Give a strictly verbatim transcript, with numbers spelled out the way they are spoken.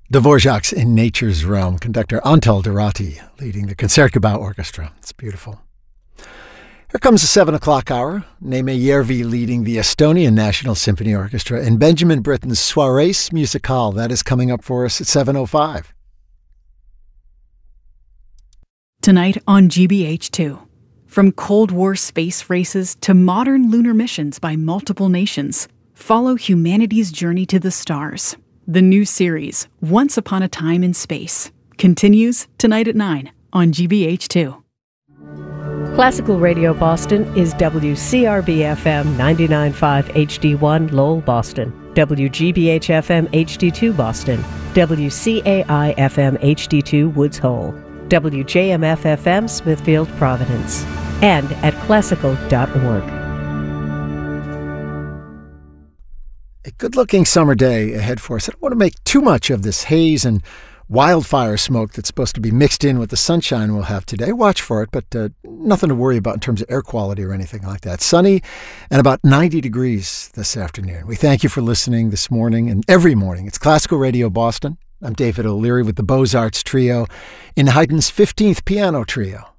Dvorak's In Nature's Realm, conductor Antal Dorati leading the Concertgebouw Orchestra. It's beautiful. Here comes the seven o'clock hour. Neeme Järvi leading the Estonian National Symphony Orchestra and Benjamin Britten's Soirées Musicales. That is coming up for us at seven oh five. Tonight on G B H two. From Cold War space races to modern lunar missions by multiple nations, follow humanity's journey to the stars. The new series, Once Upon a Time in Space, continues tonight at nine on G B H two. Classical Radio Boston is W C R B F M ninety-nine point five H D one Lowell, Boston, W G B H F M H D two Boston, W C A I F M H D two Woods Hole, W J M F F M Smithfield, Providence, and at classical dot org. A good-looking summer day ahead for us. I don't want to make too much of this haze and wildfire smoke that's supposed to be mixed in with the sunshine we'll have today. Watch for it, but uh, nothing to worry about in terms of air quality or anything like that. Sunny and about ninety degrees this afternoon. We thank you for listening this morning and every morning. It's Classical Radio Boston. I'm David O'Leary with the Beaux-Arts Trio in Haydn's fifteenth Piano Trio.